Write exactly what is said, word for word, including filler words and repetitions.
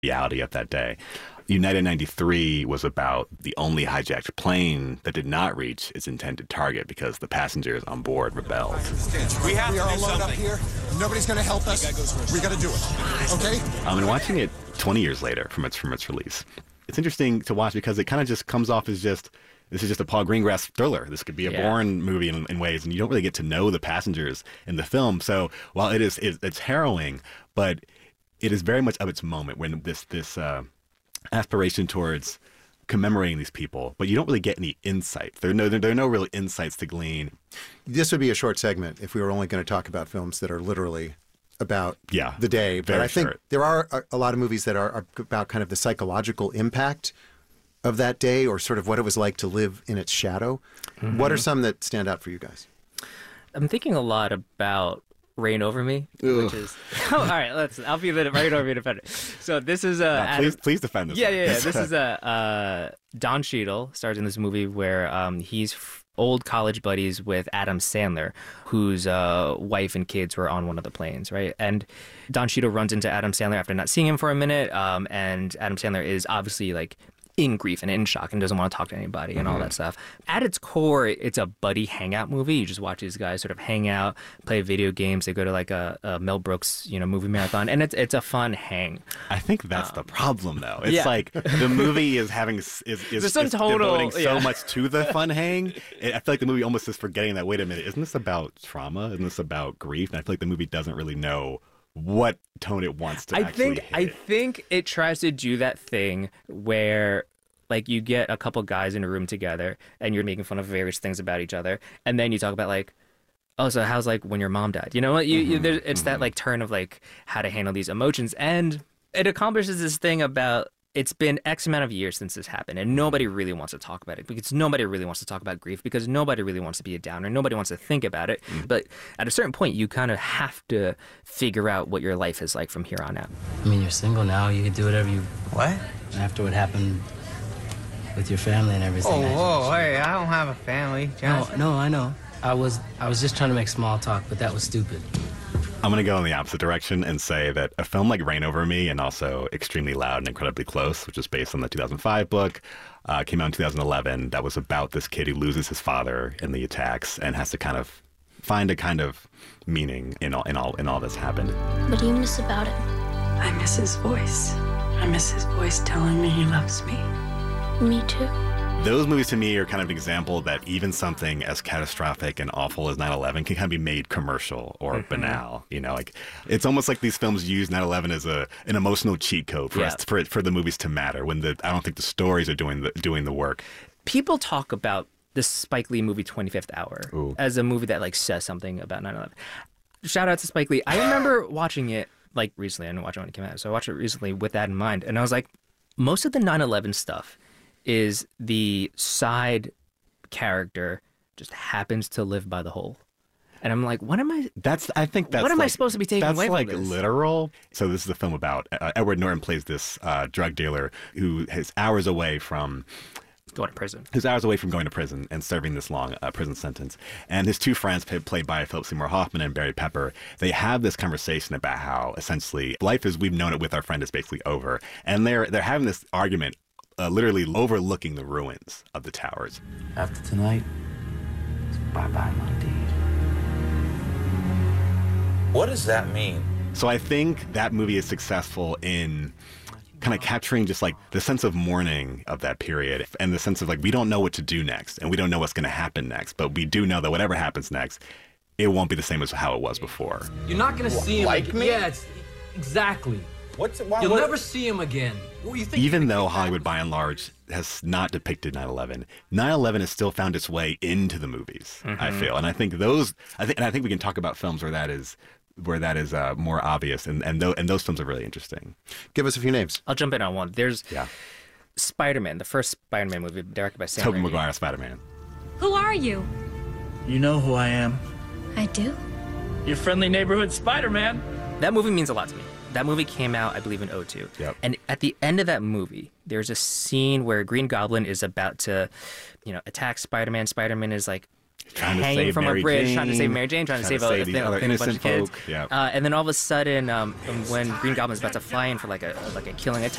reality of that day. United ninety-three was about the only hijacked plane that did not reach its intended target because the passengers on board rebelled. We have we to are do alone something. up here. Nobody's going to help us. We got to do it. Okay? Um, and watching it twenty years later from its from its release, it's interesting to watch because it kind of just comes off as just, this is just a Paul Greengrass thriller. This could be a Yeah. Bourne movie in, in ways, and you don't really get to know the passengers in the film. So while it is it, it's harrowing, but it is very much of its moment when this this uh, aspiration towards commemorating these people, but you don't really get any insight. There are no there, there are no real insights to glean. This would be a short segment if we were only going to talk about films that are literally about Yeah, the day. But very I think short. there are a, a lot of movies that are, are about kind of the psychological impact of that day, or sort of what it was like to live in its shadow. Mm-hmm. What are some that stand out for you guys? I'm thinking a lot about Reign Over Me, which is oh, all right. Let's. I'll be the Reign Over Me defender. So this is a Uh, Adam- please please defend this. yeah, one. yeah, yeah. This is a uh, Don Cheadle stars in this movie where um, he's f- old college buddies with Adam Sandler, whose uh, wife and kids were on one of the planes, right? And Don Cheadle runs into Adam Sandler after not seeing him for a minute, um, and Adam Sandler is obviously like in grief and in shock and doesn't want to talk to anybody and all that stuff. At its core, it's a buddy hangout movie. You just watch these guys sort of hang out, play video games. They go to like a, a Mel Brooks, you know, movie marathon, and it's it's a fun hang. I think that's the problem, though. It's yeah. like the movie is having is is, is, some is total- devoting so yeah. much to the fun hang. I feel like the movie almost is forgetting that. Wait a minute, isn't this about trauma? Isn't this about grief? And I feel like the movie doesn't really know what tone it wants to I actually think hit. I think it tries to do that thing where like you get a couple guys in a room together and you're making fun of various things about each other, and then you talk about like, oh, so how's like when your mom died? You know what? You, you there, it's that like turn of like how to handle these emotions, and it accomplishes this thing about it's been X amount of years since this happened, and nobody really wants to talk about it because nobody really wants to talk about grief because nobody really wants to be a downer. Nobody wants to think about it. But at a certain point, you kind of have to figure out what your life is like from here on out. I mean, you're single now. You can do whatever you What? after what happened with your family and everything. Oh, I- whoa, hey, I don't have a family, No, Johnson. no, I know. I was I was just trying to make small talk, but that was stupid. I'm going to go in the opposite direction and say that a film like Reign Over Me and also Extremely Loud and Incredibly Close, which is based on the two thousand five book, uh, came out in two thousand eleven. That was about this kid who loses his father in the attacks and has to kind of find a kind of meaning in all in all in all that's happened. What do you miss about it? I miss his voice. I miss his voice telling me he loves me. Me too. Those movies to me are kind of an example that even something as catastrophic and awful as nine eleven can kind of be made commercial or Mm-hmm. banal. You know, like it's almost like these films use nine eleven as a an emotional cheat code for Yeah. us for it, for the movies to matter. When the I don't think the stories are doing the doing the work. People talk about the Spike Lee movie twenty-fifth Hour Ooh. as a movie that like says something about nine eleven. Shout out to Spike Lee. I remember watching it like recently. I didn't watch it when it came out, so I watched it recently with that in mind. And I was like, most of the nine eleven stuff is the side character just happens to live by the hole. And I'm like, what am I? That's I think that's What am I like- supposed to be taking that's away from like this? literal. So this is a film about uh, Edward Norton plays this uh, drug dealer who is hours away from Going to prison. who's hours away from going to prison and serving this long uh, prison sentence. And his two friends, played played by Philip Seymour Hoffman and Barry Pepper, they have this conversation about how essentially life as we've known it with our friend is basically over. And they're they're having this argument, uh, literally overlooking the ruins of the towers. After tonight, it's bye-bye, my dear. What does that mean? So I think that movie is successful in kind of capturing just like the sense of mourning of that period and the sense of like we don't know what to do next and we don't know what's going to happen next, but we do know that whatever happens next, it won't be the same as how it was before. You're not gonna see him like again. me? Yeah, it's exactly. What's why, You'll what- never see him again. What do you think? Even though Hollywood by and large has not depicted nine eleven, nine eleven has still found its way into the movies, I feel. And I think those I think and I think we can talk about films where that is where that is uh, more obvious and and, th- and those films are really interesting. Give us a few names. I'll jump in on one. There's Yeah. Spider-Man, the first Spider-Man movie directed by Sam Tobey Raimi. Maguire, Spider-Man. Who are you? You know who I am. I do. Your friendly neighborhood Spider-Man. That movie means a lot to me. That movie came out, I believe, in oh two. Yep. And at the end of that movie, there's a scene where Green Goblin is about to, you know, attack Spider-Man. Spider-Man is like Trying to hanging save from Mary a bridge, Jane, trying to save Mary Jane, trying, trying to save, to a, save a, the thing- other a thing, a bunch of innocent kids. folk, yeah. Uh, and then all of a sudden, um, when Green Goblin's about to fly in for like a like a killing attack.